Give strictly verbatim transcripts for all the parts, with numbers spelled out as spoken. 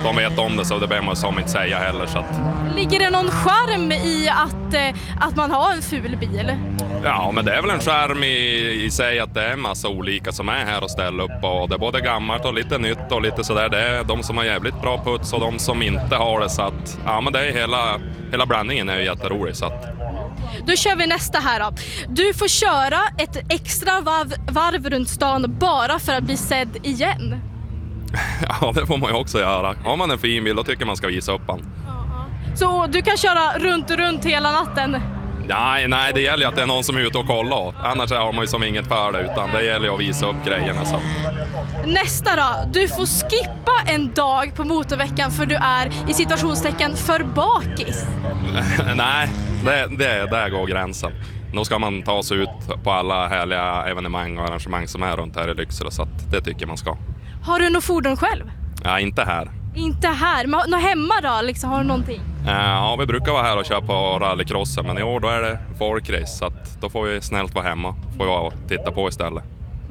de vet om det, så det behöver man som inte säga heller. Så att... Ligger det någon charm i att, eh, att man har en ful bil? Ja, men det är väl en charm i, i sig att det är en massa olika som är här och ställer upp. Och det är både gammalt och lite nytt och lite sådär. Det är de som har jävligt bra puts och de som inte har det. Så att, ja, men det är hela, hela blandningen är ju jätterolig. Så att... Då kör vi nästa här då. Du får köra ett extra varv, varv runt stan bara för att bli sedd igen. Ja, det får man ju också göra. Har man en fin bil, då tycker man ska visa upp den. Så du kan köra runt och runt hela natten? Nej, nej, det gäller ju att det är någon som är ute och kollar. Annars har man ju som inget för det, utan det gäller ju att visa upp grejerna. Så. Nästa då. Du får skippa en dag på motorveckan för du är i situationstecken för bakis. Nej, det, det, där går gränsen. Nu ska man ta sig ut på alla härliga evenemang och arrangemang som är runt här i Lycksele, så att det tycker man ska. Har du något fordon själv? Ja, inte här. Inte här, men något hemma då? Liksom, har du någonting? Ja, vi brukar vara här och köra på rallycrossen, men i år då är det folkrace, så att då får vi snällt vara hemma. Får vi vara och titta på istället.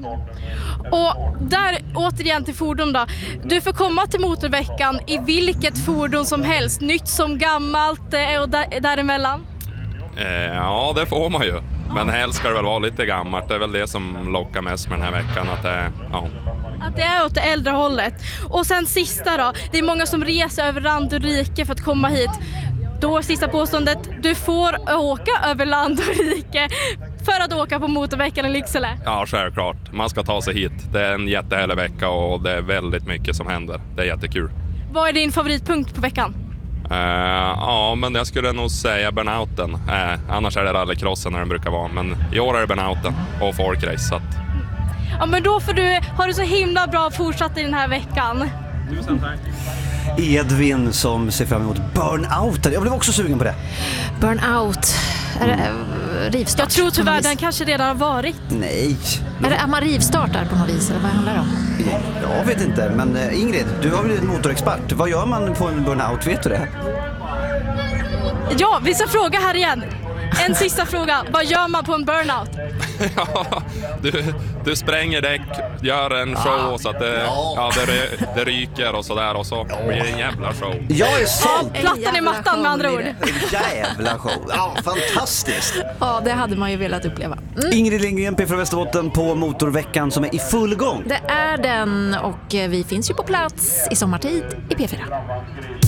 Och där återigen till fordon då. Du får komma till motorveckan i vilket fordon som helst, nytt som gammalt och där, däremellan. Eh, ja, det får man ju. Men helst ska det väl vara lite gammalt. Det är väl det som lockar mest med den här veckan. Att det, ja. Att det är åt det äldre hållet. Och sen sista då. Det är många som reser över land och rike för att komma hit. Då sista påståendet. Du får åka över land och rike för att åka på motorveckan i Lycksele. Ja, självklart. Man ska ta sig hit. Det är en jättehärlig vecka och det är väldigt mycket som händer. Det är jättekul. Vad är din favoritpunkt på veckan? Uh, ja, men jag skulle nog säga burnouten. Uh, annars är det rallycrossen när den brukar vara. Men i år är det burnouten och folkrace. Så att... Ja, men då får du ha det så himla bra fortsatt i den här veckan. Tusen tack. Edvin som ser fram emot burnouten. Jag blev också sugen på det. Burnout. Är det äh, rivstart? Jag tror tyvärr den kanske redan har varit. Nej. Är det är man rivstartar på något vis eller vad handlar det om? Jag vet inte, men Ingrid, du har väl en motorexpert. Vad gör man på en burnout, vet du det? Ja, vi ska fråga här igen. En sista fråga. Vad gör man på en burnout? Ja, du, du spränger däck, gör en show så att det, ja, det, det ryker och sådär och så blir det en jävla show. Jag är såld! Ja, plattan i mattan med andra ord. En jävla show. Ja, fantastiskt! Ja, det hade man ju velat uppleva. Mm. Ingrid Lindgren, P från Västerbotten på motorveckan som är i full gång. Det är den och vi finns ju på plats i sommartid i P fyra.